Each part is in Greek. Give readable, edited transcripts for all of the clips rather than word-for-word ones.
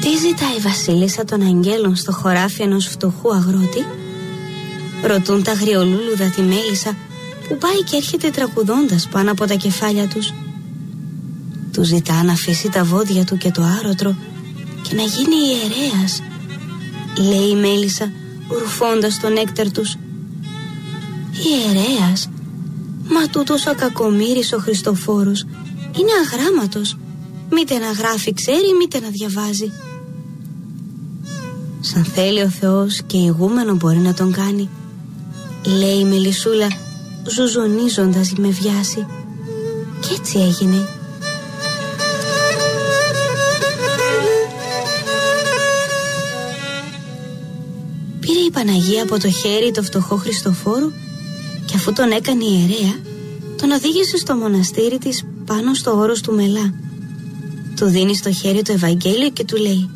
Τι ζητάει η βασίλισσα των αγγέλων στο χωράφι ενός φτωχού αγρότη? Ρωτούν τα αγριολούλουδα τη μέλισσα που πάει και έρχεται τραγουδώντας πάνω από τα κεφάλια τους. Του ζητά να αφήσει τα βόδια του και το άρωτρο και να γίνει ιερέας, λέει η μέλισσα ρουφώντας τον νέκταρ τους. Ιερέας? Μα τούτος ο κακομοίρης ο Χριστοφόρος είναι αγράμματος, μήτε να γράφει ξέρει μήτε να διαβάζει. Σαν θέλει ο Θεός και ηγούμενο μπορεί να τον κάνει, λέει η μελισσούλα ζουζονίζοντας με βιάση. Κι έτσι έγινε. Πήρε η Παναγία από το χέρι το φτωχό Χριστοφόρο και αφού τον έκανε ιερέα, τον οδήγησε στο μοναστήρι της πάνω στο όρος του Μελά. Του δίνει στο χέρι το Ευαγγέλιο και του λέει: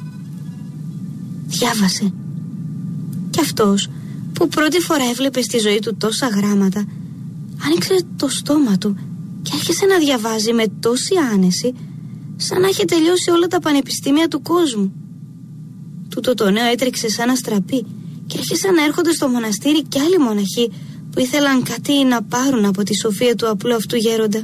διάβασε. Κι αυτός που πρώτη φορά έβλεπε στη ζωή του τόσα γράμματα, άνοιξε το στόμα του και άρχισε να διαβάζει με τόση άνεση, σαν να είχε τελειώσει όλα τα πανεπιστήμια του κόσμου. Τούτο το νέο έτρεξε σαν αστραπή και άρχισαν να έρχονται στο μοναστήρι κι άλλοι μοναχοί που ήθελαν κάτι να πάρουν από τη σοφία του απλού αυτού γέροντα.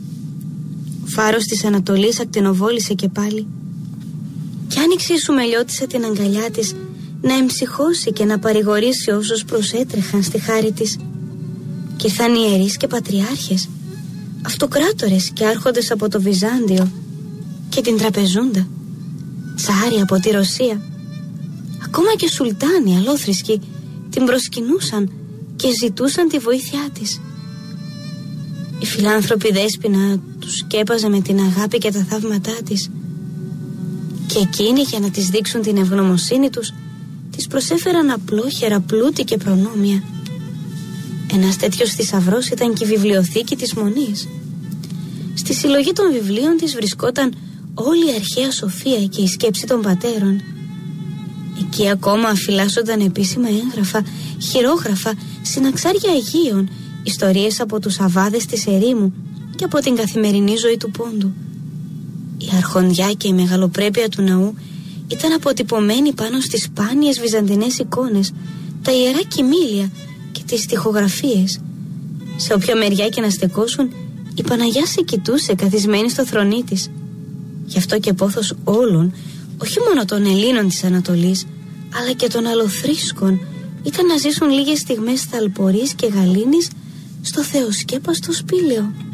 Ο φάρος της Ανατολής ακτινοβόλησε και πάλι και άνοιξε η Σουμελιώτισσα την αγκαλιά της να εμψυχώσει και να παρηγορήσει όσους προσέτρεχαν στη χάρη της. Και ήρθαν ιερείς και πατριάρχες, αυτοκράτορες και άρχοντες από το Βυζάντιο και την Τραπεζούντα, τσάροι από τη Ρωσία, ακόμα και σουλτάνοι αλόθρησκοι την προσκυνούσαν και ζητούσαν τη βοήθειά της. Η φιλάνθρωπη Δέσποινα τους σκέπαζε με την αγάπη και τα θαύματά της και εκείνοι για να της δείξουν την ευγνωμοσύνη τους της προσέφεραν απλόχερα πλούτη και προνόμια. Ένας τέτοιος θησαυρός ήταν και η βιβλιοθήκη της Μονής. Στη συλλογή των βιβλίων της βρισκόταν όλη η αρχαία σοφία και η σκέψη των πατέρων. Εκεί ακόμα φυλάσσονταν επίσημα έγγραφα, χειρόγραφα, συναξάρια Αγίων, ιστορίες από τους αβάδες της ερήμου και από την καθημερινή ζωή του πόντου. Η αρχοντιά και η μεγαλοπρέπεια του ναού ήταν αποτυπωμένη πάνω στις σπάνιες βυζαντινές εικόνες, τα ιερά κοιμήλια και τις στιχογραφίες. Σε όποια μεριά και να στεκόσουν, η Παναγιά σε κοιτούσε καθισμένη στο θρονί της. Γι' αυτό και πόθος όλων, όχι μόνο των Ελλήνων της Ανατολής, αλλά και των αλλοθρήσκων, ήταν να ζήσουν λίγες στιγμές θαλπορής και γαλήνης στο θεοσκέπαστο σπήλαιο.